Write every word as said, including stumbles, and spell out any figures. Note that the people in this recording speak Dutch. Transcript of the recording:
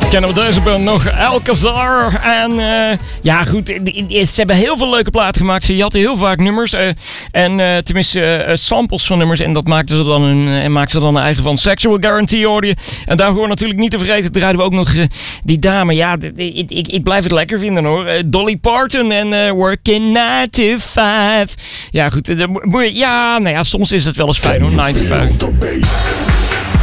kennen we deze band nog, Alcazar. En uh, ja goed, ze hebben heel veel leuke platen gemaakt. Ze hadden heel vaak nummers. Uh, en uh, tenminste uh, samples van nummers. En dat maakten ze dan een, en maakten ze dan een eigen van. Sexual Guarantee hoorde je. En daar gewoon natuurlijk niet te vergeten, draaiden we ook nog uh, die dame. Ja, ik, ik, ik blijf het lekker vinden hoor. Uh, Dolly Parton en uh, Working nine to five. Ja goed, uh, ja, nou ja, soms is het wel eens fijn hoor, nine to five.